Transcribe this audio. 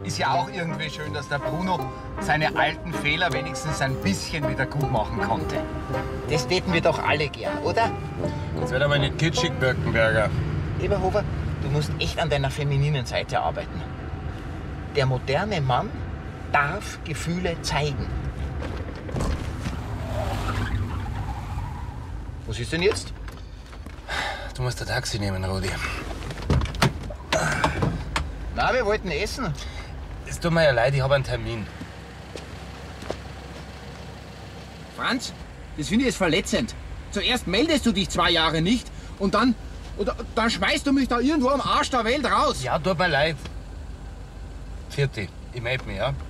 Ist ja auch irgendwie schön, dass der Bruno seine alten Fehler wenigstens ein bisschen wieder gut machen konnte. Das täten wir doch alle gern, oder? Jetzt wird aber nicht kitschig, Birkenberger. Eberhofer, du musst echt an deiner femininen Seite arbeiten. Der moderne Mann darf Gefühle zeigen. Was ist denn jetzt? Du musst ein Taxi nehmen, Rudi. Na, wir wollten essen. Es tut mir ja leid, ich habe einen Termin. Franz, das finde ich jetzt verletzend. Zuerst meldest du dich 2 Jahre nicht und dann schmeißt du mich da irgendwo am Arsch der Welt raus. Ja, tut mir leid. Vierte, ich melde mich, ja?